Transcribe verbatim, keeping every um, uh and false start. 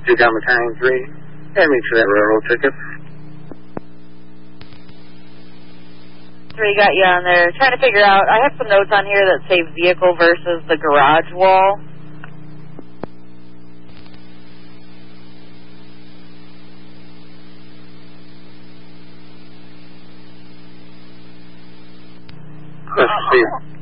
two Gamma Battalion three, and me for that railroad ticket. Three got you on there. Trying to figure out, I have some notes on here that say vehicle versus the garage wall. Let's see.